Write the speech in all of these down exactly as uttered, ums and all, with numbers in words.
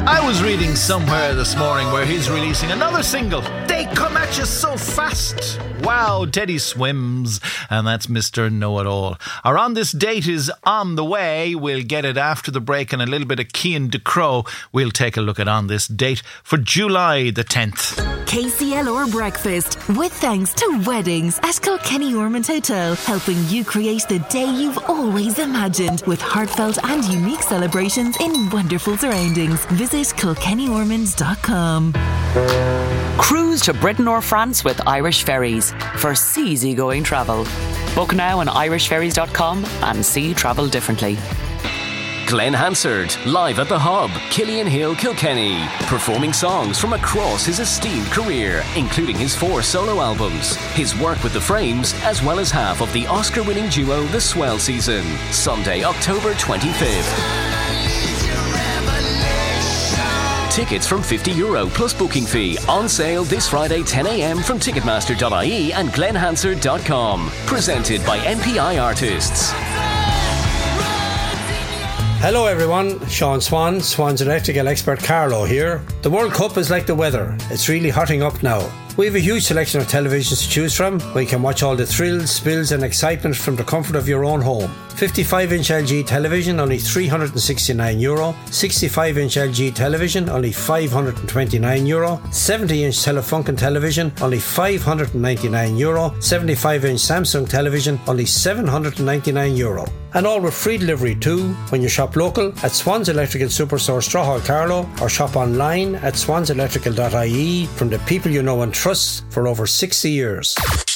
I was reading somewhere this morning where he's releasing another single. They come at you so fast. Wow, Teddy Swims. And that's Mister Know-It-All. Our On This Date is on the way. We'll get it after the break and a little bit of Cian DeCrow. We'll take a look at On This Date for July the tenth. K C L R Breakfast, with thanks to Weddings at Kilkenny Ormond Hotel, helping you create the day you've always imagined with heartfelt and unique celebrations in wonderful surroundings. Visit kilkenny ormond dot com. Cruise to Britain or France with Irish Ferries for easygoing travel. Book now on irish ferries dot com and see travel differently. Glenn Hansard, live at the Hub, Killian Hill, Kilkenny, performing songs from across his esteemed career, including his four solo albums, his work with The Frames, as well as half of the Oscar-winning duo The Swell Season. Sunday, October twenty-fifth. Tickets from fifty euro plus booking fee. On sale this Friday ten a m from ticketmaster dot I E and glenn hansard dot com. Presented by N P I Artists. Hello everyone, Sean Swan, Swan's electrical expert Carlo here. The World Cup is like the weather, it's really hotting up now. We have a huge selection of televisions to choose from, where you can watch all the thrills, spills and excitement from the comfort of your own home. fifty-five inch L G television, only three hundred sixty-nine euro. sixty-five inch L G television, only five hundred twenty-nine euro. seventy inch Telefunken television, only five hundred ninety-nine euro. seventy-five inch Samsung television, only seven hundred ninety-nine euro. And all with free delivery too when you shop local at Swans Electrical Superstore Strawhall Carlow, or shop online at swans electrical dot I E from the people you know and trust for over sixty years.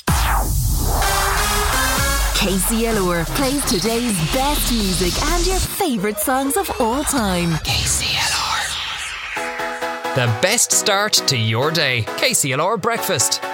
K C L R plays today's best music and your favourite songs of all time. K C L R. The best start to your day. K C L R Breakfast.